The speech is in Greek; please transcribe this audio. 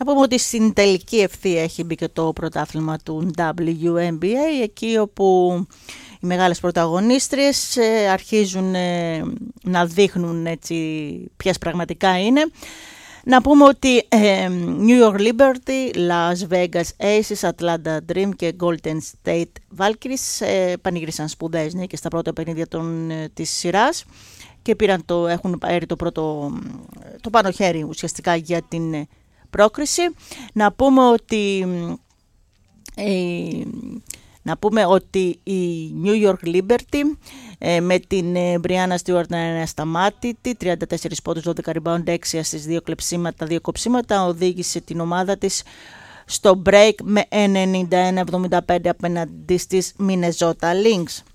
Να πούμε ότι στην τελική ευθεία έχει μπει και το πρωτάθλημα του WNBA, εκεί όπου οι μεγάλες πρωταγωνίστριες αρχίζουν να δείχνουν έτσι ποιες πραγματικά είναι. Να πούμε ότι New York Liberty, Las Vegas Aces, Atlanta Dream και Golden State Valkyries πανηγύρισαν σπουδαίες νίκες στα πρώτα παιχνίδια της σειράς και έχουν πάρει το πάνω χέρι ουσιαστικά για την πρόκριση. Να πούμε ότι η New York Liberty με την Brianna Stewart να είναι ασταμάτητη, 34 πόντους, 12 rebound, 6 στις 2 κλεψίματα, 2 κοψίματα, οδήγησε την ομάδα της στο break με 91-75 απέναντι στις Minnesota Lynx.